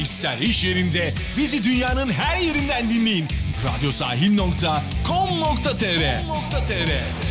İster iş yerinde, bizi dünyanın her yerinden dinleyin. Radyosahil.com.tr